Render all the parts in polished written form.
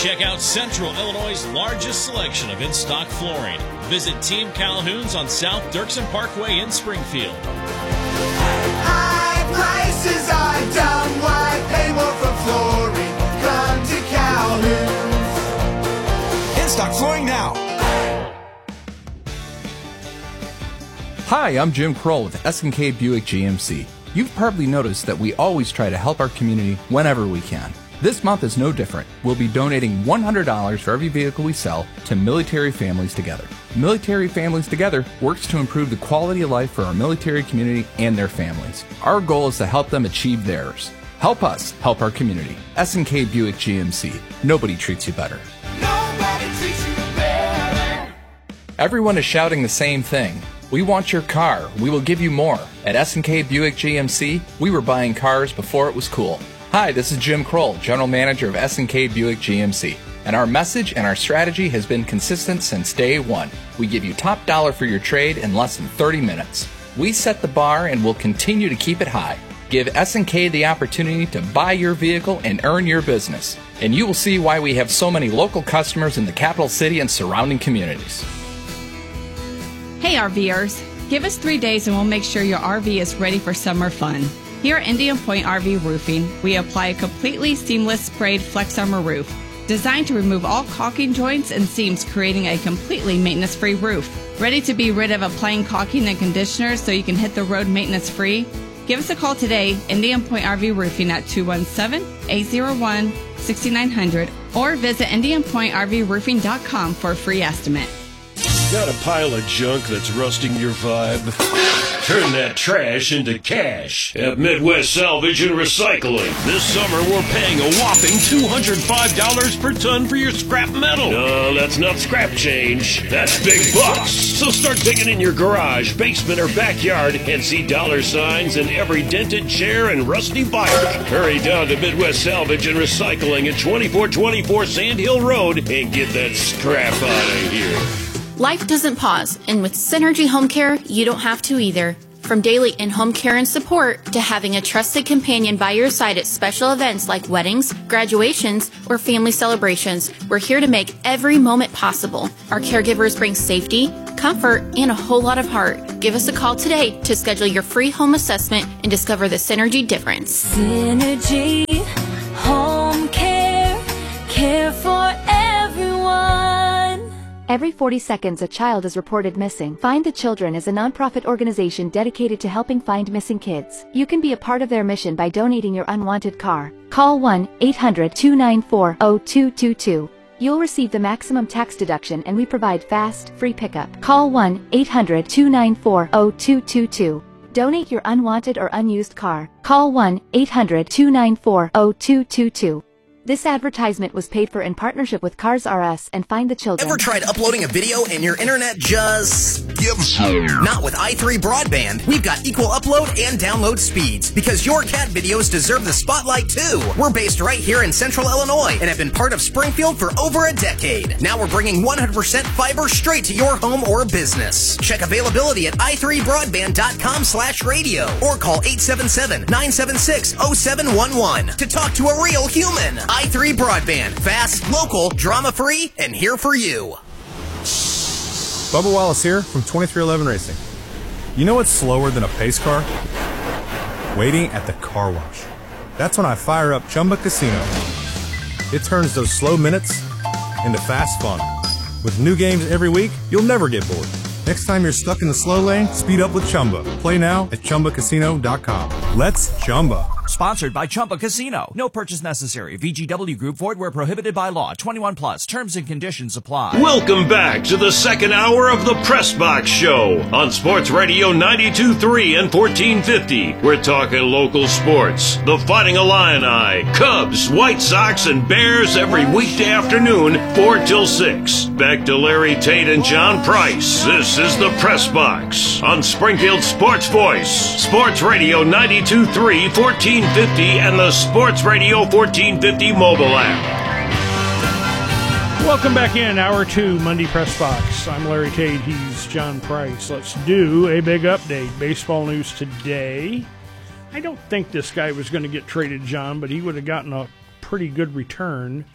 Check out Central Illinois' largest selection of in-stock flooring. Visit Team Calhoun's on South Dirksen Parkway in Springfield. High prices are dumb. Why pay more for flooring? Come to Calhoun's. In-stock flooring now. Hi, I'm Jim Kroll with S&K Buick GMC. You've probably noticed that we always try to help our community whenever we can. This month is no different. We'll be donating $100 for every vehicle we sell to Military Families Together. Military Families Together works to improve the quality of life for our military community and their families. Our goal is to help them achieve theirs. Help us help our community. S&K Buick GMC. Nobody treats you better. Nobody treats you better. Everyone is shouting the same thing. We want your car. We will give you more. At S&K Buick GMC, we were buying cars before it was cool. Hi, this is Jim Kroll, General Manager of S&K Buick GMC. And our message and our strategy has been consistent since day one. We give you top dollar for your trade in less than 30 minutes. We set the bar and will continue to keep it high. Give S&K the opportunity to buy your vehicle and earn your business. And you will see why we have so many local customers in the capital city and surrounding communities. Hey RVers, give us 3 days and we'll make sure your RV is ready for summer fun. Here at Indian Point RV Roofing, we apply a completely seamless sprayed Flex Armor roof, designed to remove all caulking joints and seams, creating a completely maintenance-free roof. Ready to be rid of applying caulking and conditioner so you can hit the road maintenance-free? Give us a call today, Indian Point RV Roofing at 217-801-6900 or visit IndianPointRVRoofing.com for a free estimate. Got a pile of junk that's rusting your vibe? Turn that trash into cash at Midwest Salvage and Recycling. This summer, we're paying a whopping $205 per ton for your scrap metal. No, that's not scrap change. That's big bucks. So start digging in your garage, basement, or backyard and see dollar signs in every dented chair and rusty bike. Hurry down to Midwest Salvage and Recycling at 2424 Sand Hill Road and get that scrap out of here. Life doesn't pause, and with Synergy Home Care, you don't have to either. From daily in-home care and support to having a trusted companion by your side at special events like weddings, graduations, or family celebrations, we're here to make every moment possible. Our caregivers bring safety, comfort, and a whole lot of heart. Give us a call today to schedule your free home assessment and discover the Synergy difference. Synergy Home Care, care for everyone. Every 40 seconds a child is reported missing. Find the Children is a nonprofit organization dedicated to helping find missing kids. You can be a part of their mission by donating your unwanted car. Call 1-800-294-0222. You'll receive the maximum tax deduction and we provide fast, free pickup. Call 1-800-294-0222. Donate your unwanted or unused car. Call 1-800-294-0222. This advertisement was paid for in partnership with Cars R Us and Find the Children. Ever tried uploading a video and your internet just gives up? Not with i3 Broadband. We've got equal upload and download speeds because your cat videos deserve the spotlight too. We're based right here in Central Illinois and have been part of Springfield for over a decade. Now we're bringing 100% fiber straight to your home or business. Check availability at i3broadband.com/radio or call 877-976-0711 to talk to a real human. i3 Broadband. Fast, local, drama-free, and here for you. Bubba Wallace here from 2311 Racing. You know what's slower than a pace car? Waiting at the car wash. That's when I fire up Chumba Casino. It turns those slow minutes into fast fun. With new games every week, you'll never get bored. Next time you're stuck in the slow lane, speed up with Chumba. Play now at ChumbaCasino.com. Let's Chumba. Sponsored by Chumba Casino. No purchase necessary. VGW Group. Void where prohibited by law. 21 plus. Terms and conditions apply. Welcome back to the second hour of the Press Box Show on Sports Radio 92.3 and 1450. We're talking local sports. The Fighting Illini, Cubs, White Sox, and Bears every weekday afternoon, 4 till 6. Back to Larry Tate and John Price. This is the Press Box on Springfield Sports Voice. Sports Radio 92.3, 1450, and the Sports Radio 1450 mobile app. Welcome back in, Hour 2, Monday Press Box. I'm Larry Tate, he's John Price. Let's do a big update. Baseball news today. I don't think this guy was going to get traded, John, but he would have gotten a pretty good return.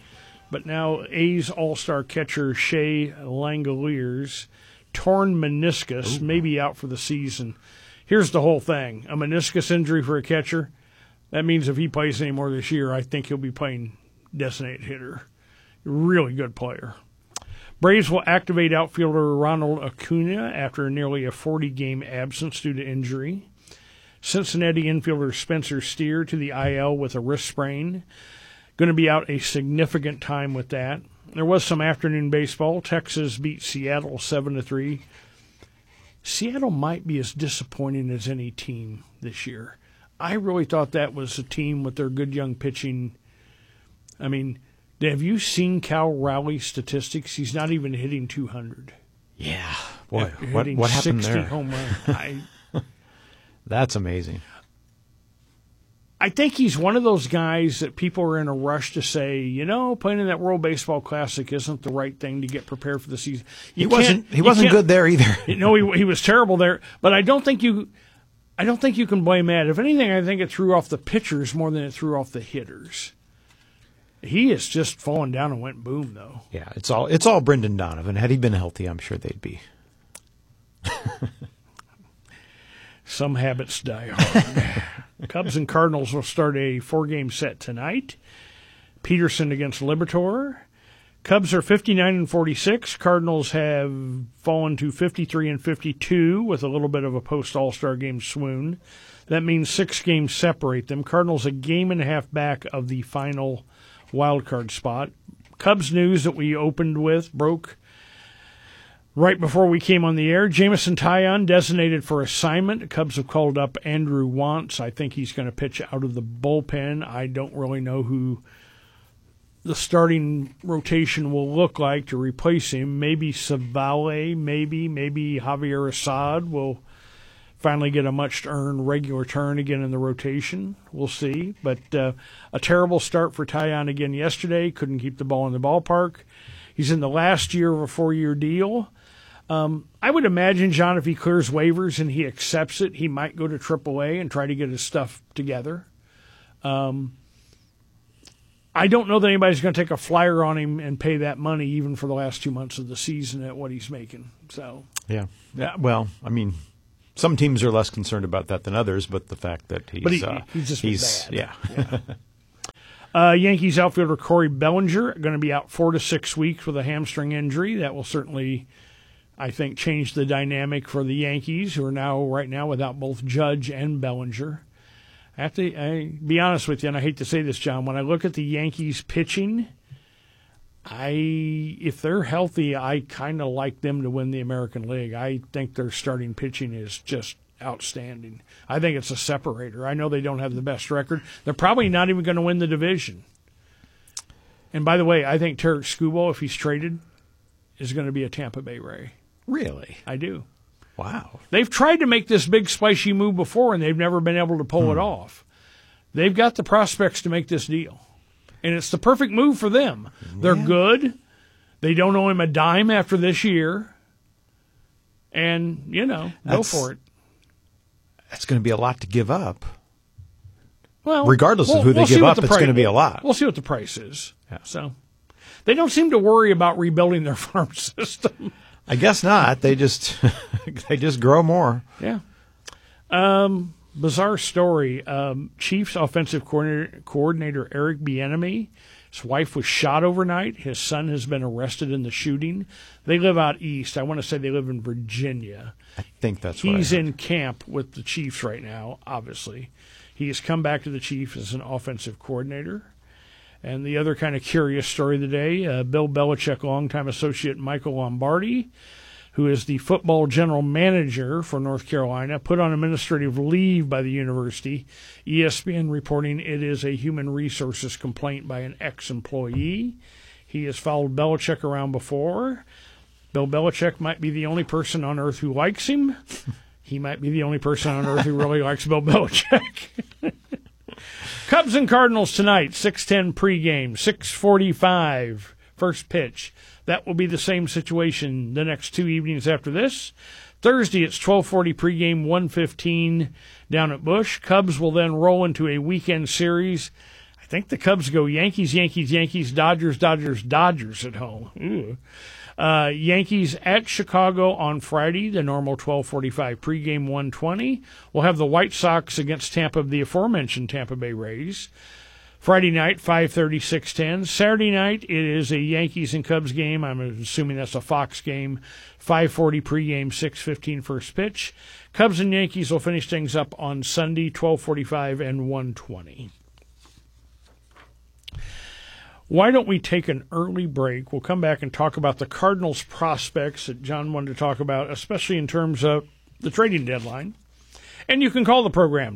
But now A's all-star catcher Shea Langoliers, torn meniscus, maybe out for the season. Here's the whole thing. A meniscus injury for a catcher, that means if he plays any more this year, I think he'll be playing designated hitter. Really good player. Braves will activate outfielder Ronald Acuna after nearly a 40-game absence due to injury. Cincinnati infielder Spencer Steer to the IL with a wrist sprain. Going to be out a significant time with that. There was some afternoon baseball. Texas beat Seattle 7-3. Seattle might be as disappointing as any team this year. I really thought that was a team with their good young pitching. I mean, have you seen Cal Rowley's statistics? He's not even hitting 200. Yeah. Boy, hitting what happened 60 there? home runs. That's amazing. I think he's one of those guys that people are in a rush to say, playing in that World Baseball Classic isn't the right thing to get prepared for the season. He wasn't good there either. He was terrible there. But I don't think you can blame that. If anything, I think it threw off the pitchers more than it threw off the hitters. He has just fallen down and went boom, though. Yeah, it's all Brendan Donovan. Had he been healthy, I'm sure they'd be. Some habits die hard. Cubs and Cardinals will start a 4-game set tonight. Peterson against Liberatore. Cubs are 59-46. Cardinals have fallen to 53-52 with a little bit of a post-All-Star game swoon. That means 6 games separate them. Cardinals a game and a half back of the final wild card spot. Cubs news that we opened with broke right before we came on the air. Jameson Taillon designated for assignment. The Cubs have called up Andrew Wantz. I think he's going to pitch out of the bullpen. I don't really know who the starting rotation will look like to replace him. Maybe Savale, maybe Javier Assad will finally get a much-earned regular turn again in the rotation. We'll see. But a terrible start for Taillon again yesterday. Couldn't keep the ball in the ballpark. He's in the last year of a 4-year deal. I would imagine, John, if he clears waivers and he accepts it, he might go to AAA and try to get his stuff together. I don't know that anybody's going to take a flyer on him and pay that money even for the last 2 months of the season at what he's making. So Yeah. Well, I mean, some teams are less concerned about that than others, but the fact that he's just bad. Yeah. Yankees outfielder Corey Bellinger going to be out 4 to 6 weeks with a hamstring injury. That will certainly, I think, change the dynamic for the Yankees, who are right now without both Judge and Bellinger. I have to be honest with you, and I hate to say this, John, when I look at the Yankees pitching, if they're healthy, I kind of like them to win the American League. I think their starting pitching is just outstanding. I think it's a separator. I know they don't have the best record. They're probably not even going to win the division. And by the way, I think Tarek Skubal, if he's traded, is going to be a Tampa Bay Ray. Really? I do. Wow. They've tried to make this big splashy move before, and they've never been able to pull it off. They've got the prospects to make this deal. And it's the perfect move for them. Yeah. They're good. They don't owe him a dime after this year. And, go for it. That's going to be a lot to give up. Well, regardless of who they give up, it's going to be a lot. We'll see what the price is. Yeah. So they don't seem to worry about rebuilding their farm system. I guess not. They just grow more. Yeah. Bizarre story. Chiefs offensive coordinator Eric Bieniemy, his wife was shot overnight. His son has been arrested in the shooting. They live out east. I want to say they live in Virginia. I think that's right. He's in camp with the Chiefs right now, obviously. He has come back to the Chiefs as an offensive coordinator. And the other kind of curious story of the day, Bill Belichick longtime associate Michael Lombardi, who is the football general manager for North Carolina, put on administrative leave by the university. ESPN reporting it is a human resources complaint by an ex-employee. He has followed Belichick around before. Bill Belichick might be the only person on earth who likes him. He might be the only person on earth who really likes Bill Belichick. Cubs and Cardinals tonight, 6:10 pregame, 6:45 first pitch. That will be the same situation the next 2 evenings after this. Thursday, it's 12:40 pregame, 1:15 down at Busch. Cubs will then roll into a weekend series. I think the Cubs go Yankees, Yankees, Yankees, Dodgers, Dodgers, Dodgers at home. Ew. Yankees at Chicago on Friday, the normal 12:45 pregame, 1:20. We'll have the White Sox against the aforementioned Tampa Bay Rays. Friday night, 5:30, 6:10. Saturday night, it is a Yankees and Cubs game. I'm assuming that's a Fox game. 5:40 pregame, 6:15 first pitch. Cubs and Yankees will finish things up on Sunday, 12:45 and 1:20. Why don't we take an early break? We'll come back and talk about the Cardinals' prospects that John wanted to talk about, especially in terms of the trading deadline. And you can call the program,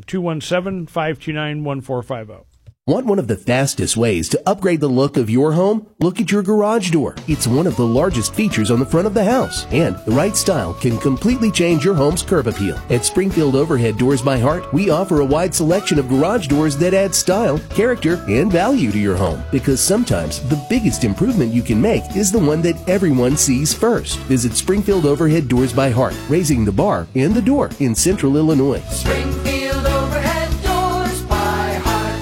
217-529-1450. Want one of the fastest ways to upgrade the look of your home? Look at your garage door. It's one of the largest features on the front of the house, and the right style can completely change your home's curb appeal. At Springfield Overhead Doors by Heart, we offer a wide selection of garage doors that add style, character, and value to your home. Because sometimes the biggest improvement you can make is the one that everyone sees first. Visit Springfield Overhead Doors by Heart, raising the bar and the door in Central Illinois. Springfield Overhead Doors by Heart.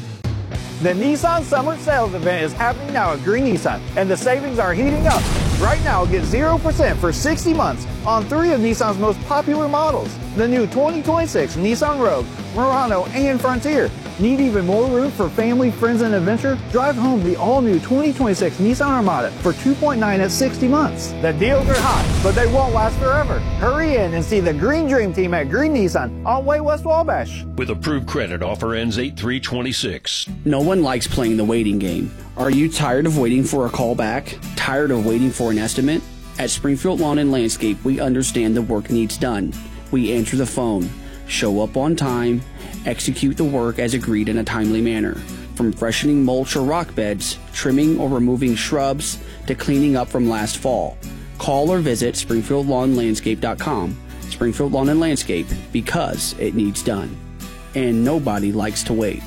The Nissan Summer Sales Event is happening now at Green Nissan, and the savings are heating up. Right now, get 0% for 60 months on 3 of Nissan's most popular models. The new 2026 Nissan Rogue, Murano, and Frontier. Need even more room for family, friends, and adventure? Drive home the all-new 2026 Nissan Armada for $2.9 at 60 months. The deals are hot, but they won't last forever. Hurry in and see the Green Dream Team at Green Nissan on Way West Wabash. With approved credit, offer ends 8/3/26. No one likes playing the waiting game. Are you tired of waiting for a call back? Tired of waiting for an estimate? At Springfield Lawn and Landscape, we understand the work needs done. We answer the phone, show up on time, execute the work as agreed in a timely manner. From freshening mulch or rock beds, trimming or removing shrubs, to cleaning up from last fall. Call or visit SpringfieldLawnLandscape.com. Springfield Lawn and Landscape, because it needs done. And nobody likes to wait.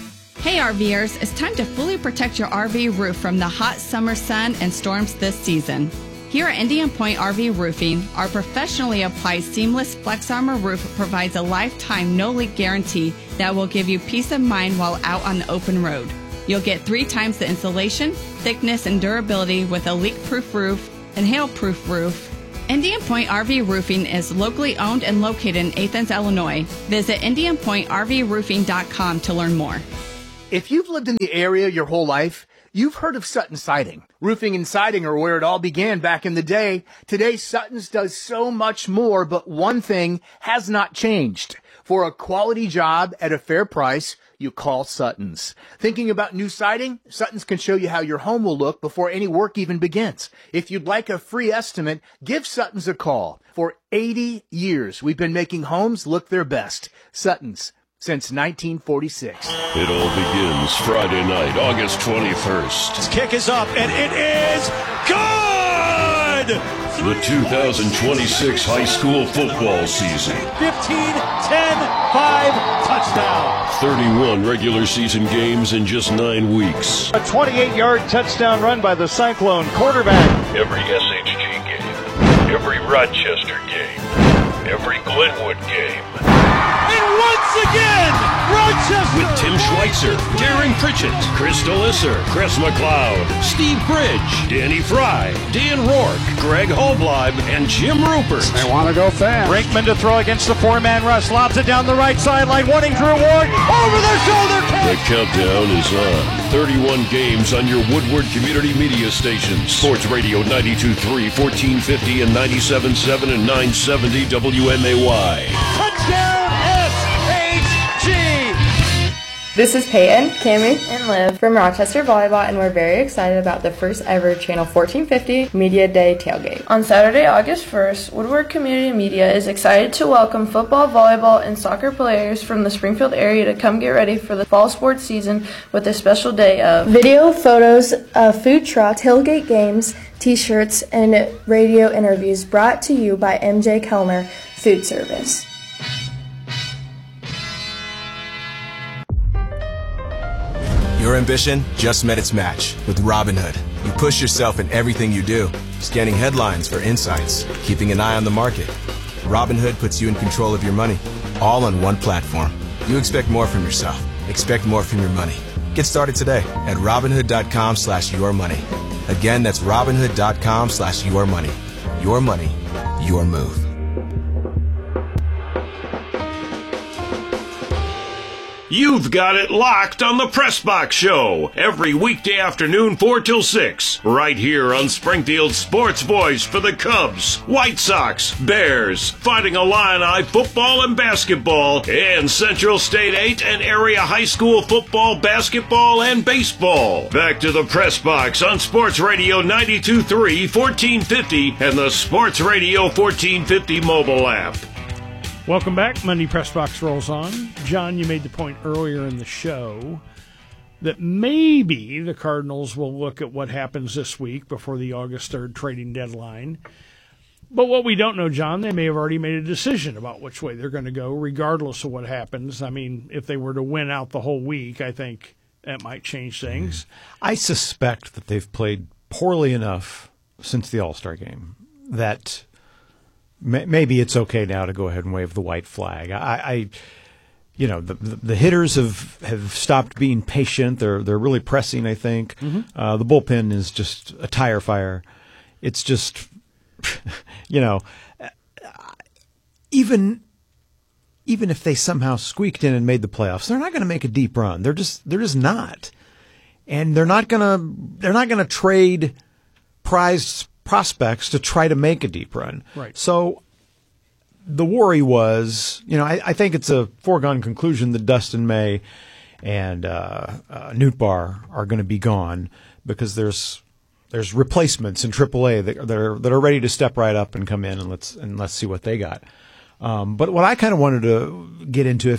Hey RVers, it's time to fully protect your RV roof from the hot summer sun and storms this season. Here at Indian Point RV Roofing, our professionally applied seamless Flex Armor roof provides a lifetime no-leak guarantee that will give you peace of mind while out on the open road. You'll get 3 times the insulation, thickness, and durability with a leak-proof roof and hail-proof roof. Indian Point RV Roofing is locally owned and located in Athens, Illinois. Visit IndianPointRVRoofing.com to learn more. If you've lived in the area your whole life, you've heard of Sutton Siding. Roofing and siding are where it all began back in the day. Today, Sutton's does so much more, but one thing has not changed. For a quality job at a fair price, you call Sutton's. Thinking about new siding? Sutton's can show you how your home will look before any work even begins. If you'd like a free estimate, give Sutton's a call. For 80 years, we've been making homes look their best. Sutton's. Since 1946. It all begins Friday night, August 21st. His kick is up, and it is good! The 2026 high school football season. 15-10-5 touchdown. 31 regular season games in just 9 weeks. A 28-yard touchdown run by the Cyclone quarterback. Every SHG game, every Rochester game, every Glenwood game. And once again, Rochester! With Tim Schweitzer, Darren Pritchett, Chris DeLisser, Chris McLeod, Steve Bridge, Danny Fry, Dan Rourke, Greg Holbleib, and Jim Rupert. They want to go fast. Brinkman to throw against the 4-man rush. Lobs it down the right sideline. Wanting Drew Ward. Over their shoulder. The countdown is on. 31 games on your Woodward Community Media stations. Sports Radio 92.3, 1450, and 97.7 and 970 WMAY. Touchdown! This is Peyton, Cammie, and Liv from Rochester Volleyball, and we're very excited about the first ever Channel 1450 Media Day tailgate. On Saturday, August 1st, Woodward Community Media is excited to welcome football, volleyball, and soccer players from the Springfield area to come get ready for the fall sports season with a special day of video, photos, food truck, tailgate games, t-shirts, and radio interviews brought to you by MJ Kellner Food Service. Your ambition just met its match with Robinhood. You push yourself in everything you do, scanning headlines for insights, keeping an eye on the market. Robinhood puts you in control of your money, all on one platform. You expect more from yourself. Expect more from your money. Get started today at Robinhood.com/yourmoney. Again, that's Robinhood.com/yourmoney. Your money, your move. You've got it locked on the Press Box Show every weekday afternoon 4 till 6 right here on Springfield's sports voice for the Cubs, White Sox, Bears, Fighting Illini football and basketball, and Central State 8 and area high school football, basketball, and baseball. Back to the Press Box on Sports Radio 92.3 1450 and the Sports Radio 1450 mobile app. Welcome back. Monday Press Box rolls on. John, you made the point earlier in the show that maybe the Cardinals will look at what happens this week before the August 3rd trading deadline. But what we don't know, John, they may have already made a decision about which way they're going to go, regardless of what happens. I mean, if they were to win out the whole week, I think that might change things. I suspect that they've played poorly enough since the All-Star game that maybe it's okay now to go ahead and wave the white flag. The hitters have stopped being patient. They're really pressing, I think. Mm-hmm. The bullpen is just a tire fire. It's just, even if they somehow squeaked in and made the playoffs, they're not going to make a deep run. They're just not, and they're not gonna trade prized prospects to try to make a deep run. Right. So the worry was, I think it's a foregone conclusion that Dustin May and Nootbaar are going to be gone because there's replacements in AAA that are ready to step right up and come in and let's see what they got. But what I kind of wanted to get into,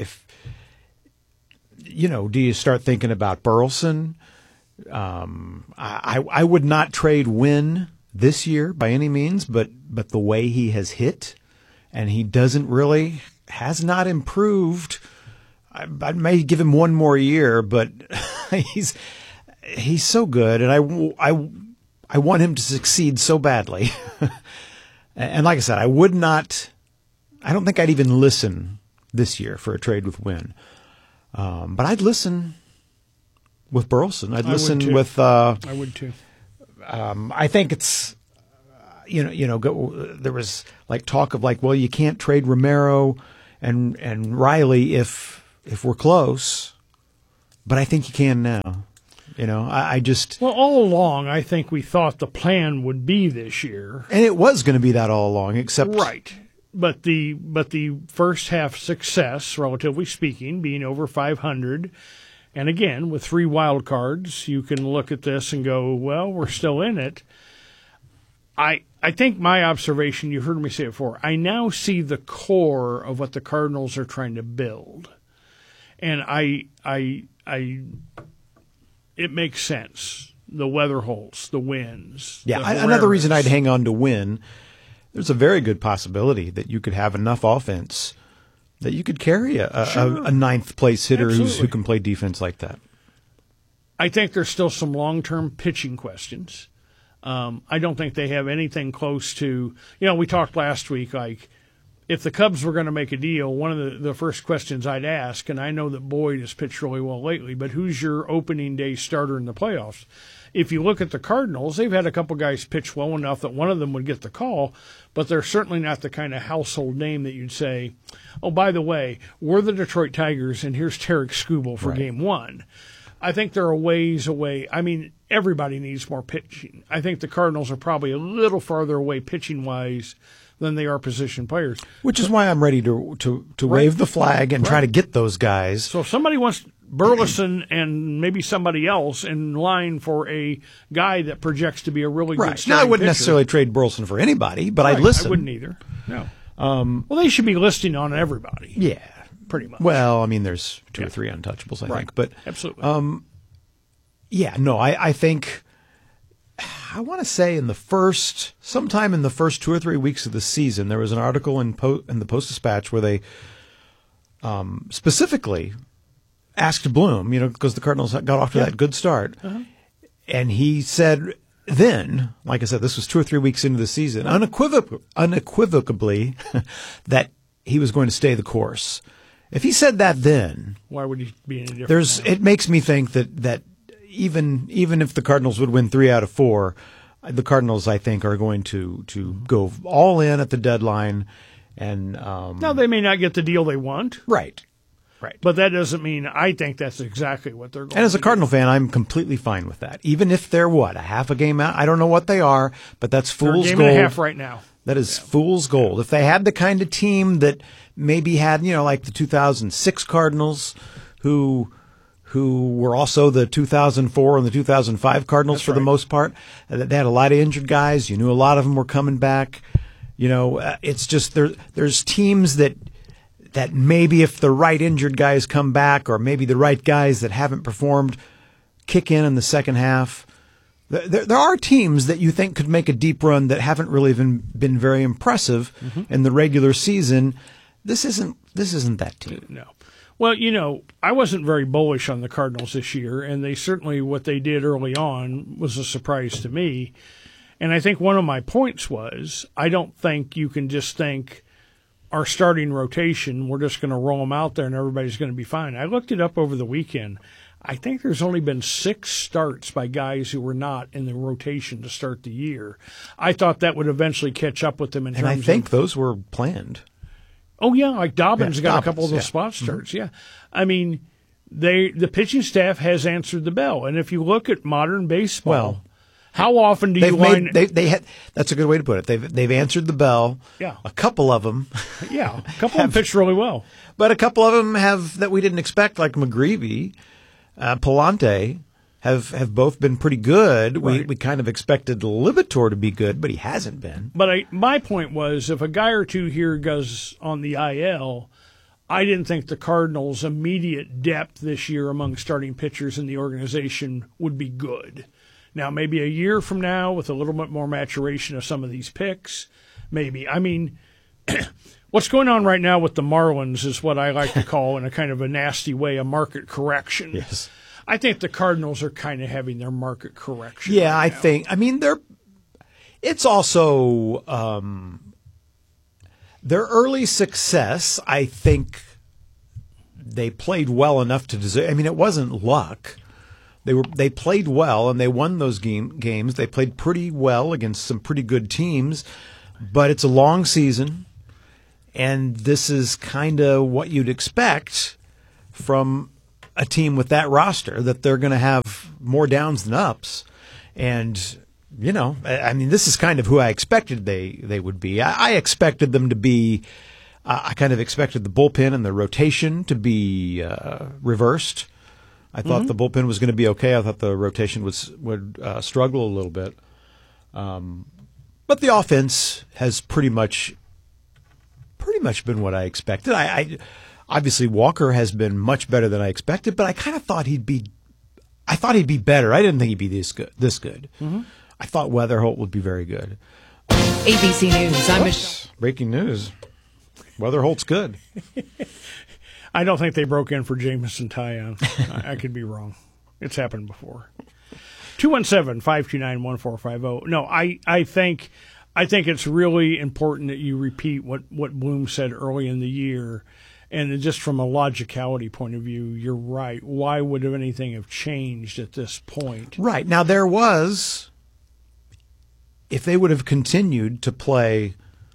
do you start thinking about Burleson? I would not trade Wynn this year by any means, but the way he has hit, and he has not improved. I may give him one more year, but he's so good, and I want him to succeed so badly. And like I said, I don't think I'd even listen this year for a trade with Wynn. But I'd listen with Burleson. I'd listen with. I would too. I think it's, there was talk of well, you can't trade Romero and Riley if we're close, but I think you can now. Well, all along, I think we thought the plan would be this year, and it was going to be that all along, except right. But the first half success, relatively speaking, being over 500. And again, with 3 wild cards, you can look at this and go, well, we're still in it. I think my observation, you've heard me say it before, I now see the core of what the Cardinals are trying to build. And it makes sense. The weather holes, the wins. Yeah, another reason I'd hang on to Wynn, there's a very good possibility that you could have enough offense that you could carry a ninth-place hitter who can play defense like that. I think there's still some long-term pitching questions. I don't think they have anything close to – we talked last week, if the Cubs were going to make a deal, one of the first questions I'd ask, and I know that Boyd has pitched really well lately, but who's your opening day starter in the playoffs? If you look at the Cardinals, they've had a couple guys pitch well enough that one of them would get the call, but they're certainly not the kind of household name that you'd say, oh, by the way, we're the Detroit Tigers, and here's Tarek Skubal for Game 1. I think they're a ways away. I mean, everybody needs more pitching. I think the Cardinals are probably a little farther away pitching-wise than they are position players. Which is why I'm ready to wave the flag and try to get those guys. So if somebody wants Burleson and maybe somebody else in line for a guy that projects to be a really good starting Now, I wouldn't pitcher, necessarily trade Burleson for anybody, but I'd listen. I wouldn't either. No. Well, they should be listing on everybody. Yeah. Pretty much. Well, I mean, there's 2 or 3 untouchables, I think. But absolutely. I think I want to say sometime in the first 2 or 3 weeks of the season, there was an article in the Post-Dispatch where they specifically asked Bloom, because the Cardinals got off to that good start. Uh-huh. And he said then, like I said, this was 2 or 3 weeks into the season, unequivocally that he was going to stay the course. If he said that then, why would he be any different? It makes me think that even if the Cardinals would win 3 out of 4, the Cardinals, I think, are going to go all in at the deadline. And now they may not get the deal they want. Right. But that doesn't mean I think that's exactly what they're going to do. And as a Cardinal fan, I'm completely fine with that. Even if they're a half a game out, I don't know what they are, but that's fool's they're a gold. game and a half right now. That is fool's gold. If they had the kind of team that maybe had, like the 2006 Cardinals, who were also the 2004 and the 2005 Cardinals for the most part, they had a lot of injured guys. You knew a lot of them were coming back. It's just there's teams that maybe if the right injured guys come back, or maybe the right guys that haven't performed kick in the second half. There are teams that you think could make a deep run that haven't really been very impressive in the regular season. This isn't that team. No. Well, I wasn't very bullish on the Cardinals this year, and what they did early on was a surprise to me. And I think one of my points was, I don't think you can just think our starting rotation, we're just going to roll them out there and everybody's going to be fine. I looked it up over the weekend. I think there's only been 6 starts by guys who were not in the rotation to start the year. I thought that would eventually catch up with them in terms of... And I think those were planned. Oh, yeah, like Dobbins got a couple of those spot starts, I mean, the pitching staff has answered the bell. And if you look at modern baseball, how often do you line... That's a good way to put it. They've answered the bell. Yeah. A couple of them. Yeah, a couple of them pitched really well. But a couple of them have that we didn't expect, like McGreevy, Palante, have both been pretty good. Right. We kind of expected Libator to be good, but he hasn't been. But my point was, if a guy or two here goes on the IL, I didn't think the Cardinals' immediate depth this year among starting pitchers in the organization would be good. Now, maybe a year from now, with a little bit more maturation of some of these picks, maybe. I mean, what's going on right now with the Marlins is what I like to call, in a kind of a nasty way, a market correction. Yes. I think the Cardinals are kind of having their market correction. Yeah, right now. It's also their early success. I think they played well enough to deserve. I mean, it wasn't luck. They played well and they won those games. They played pretty well against some pretty good teams, but it's a long season, and this is kind of what you'd expect from a team with that roster, that they're going to have more downs than ups. And, I mean, this is kind of who I expected they would be. I expected them to be, I kind of expected the bullpen and the rotation to be reversed. I thought the bullpen was going to be okay. I thought the rotation would struggle a little bit. But the offense has pretty much been what I expected. Obviously, Walker has been much better than I expected, but I kind of thought he'd be better. I didn't think he'd be this good. Mm-hmm. I thought Weatherholt would be very good. ABC News. I'm Michelle. Breaking news. Weatherholt's good. I don't think they broke in for Jameson Taillon. I could be wrong. It's happened before. 217-529-1450. No, I think it's really important that you repeat what Bloom said early in the year. And just from a logicality point of view, you're right. Why would anything have changed at this point? Right. Now, there was, if they would have continued to play,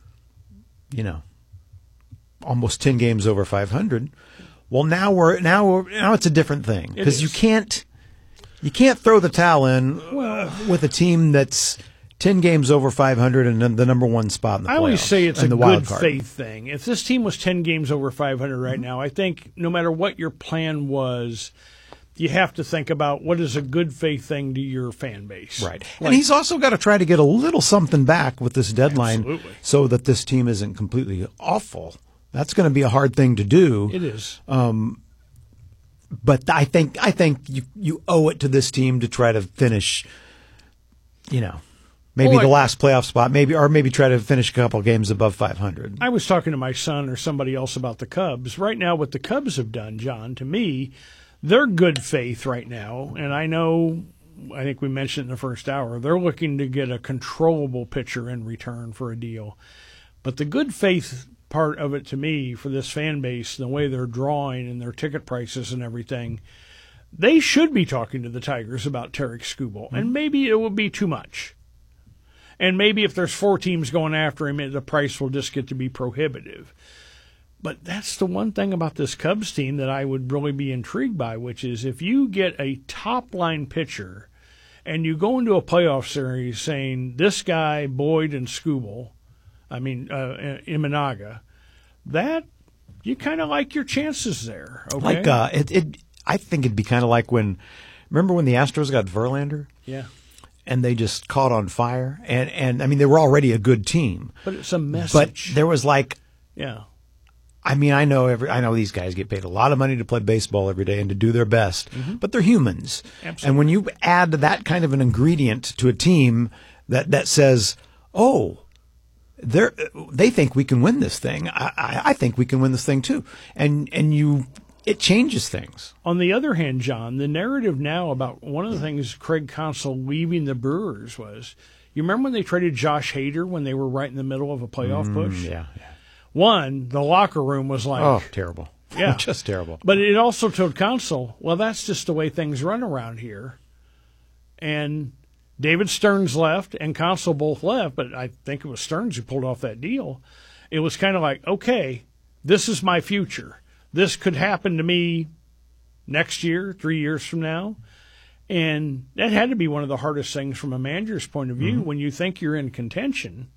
almost 10 games over 500, well, now it's a different thing, because you can't throw the towel in with a team that's 10 games over 500 and the number one spot in the playoffs. I always say it's a good faith thing. If this team was 10 games over 500 right now, I think no matter what your plan was, you have to think about what is a good faith thing to your fan base. Right. And he's also got to try to get a little something back with this deadline. Absolutely. So that this team isn't completely awful. That's going to be a hard thing to do. It is. But I think you owe it to this team to try to finish, maybe the last playoff spot, maybe try to finish a couple games above 500. I was talking to my son or somebody else about the Cubs. Right now, what the Cubs have done, John, to me, they're good faith right now. And I think we mentioned in the first hour, they're looking to get a controllable pitcher in return for a deal. But the good faith part of it to me for this fan base, the way they're drawing and their ticket prices and everything. They should be talking to the Tigers about Tarek Skubal, and maybe it will be too much. And maybe if there's 4 teams going after him, the price will just get to be prohibitive. But that's the one thing about this Cubs team that I would really be intrigued by, which is if you get a top-line pitcher and you go into a playoff series saying this guy, Boyd and Skubal, Imanaga, that you kind of like your chances there. Okay? Like I think it'd be kind of like remember when the Astros got Verlander? Yeah. And they just caught on fire. And I mean, they were already a good team. But it's a message. But there was yeah. I mean, I know these guys get paid a lot of money to play baseball every day and to do their best, but they're humans. Absolutely. And when you add that kind of an ingredient to a team that says, oh, they think we can win this thing. I think we can win this thing too. And it changes things. On the other hand, John, the narrative now about one of the things Craig Counsell leaving the Brewers was, you remember when they traded Josh Hader when they were right in the middle of a playoff push? Yeah. One, the locker room was like, oh, terrible. Yeah. Just terrible. But it also told Counsell, well, that's just the way things run around here. And David Stearns left and Counsell both left, but I think it was Stearns who pulled off that deal. It was kind of like, okay, this is my future. This could happen to me next year, 3 years from now. And that had to be one of the hardest things from a manager's point of view when you think you're in contention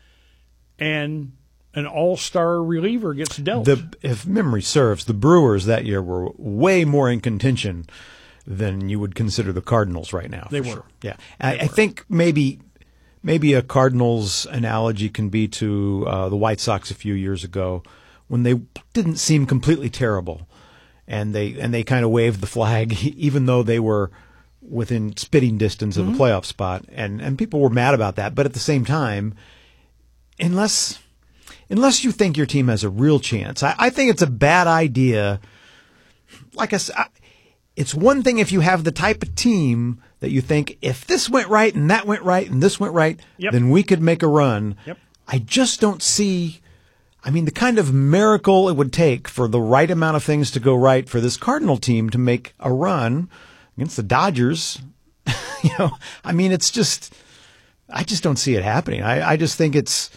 and an all-star reliever gets dealt. If memory serves, the Brewers that year were way more in contention than you would consider the Cardinals right now. They were. Sure. Yeah. I think maybe a Cardinals analogy can be to the White Sox a few years ago when they didn't seem completely terrible and they kind of waved the flag even though they were within spitting distance of a playoff spot and people were mad about that. But at the same time, unless you think your team has a real chance, I think it's a bad idea. Like I said, it's one thing if you have the type of team that you think if this went right and that went right and this went right, then we could make a run. Yep. I just don't see, the kind of miracle it would take for the right amount of things to go right for this Cardinal team to make a run against the Dodgers. It's just, I just don't see it happening. I just think it's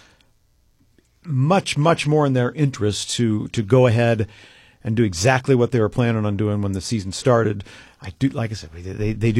much, much more in their interest to go ahead and do exactly what they were planning on doing when the season started. Like I said, they do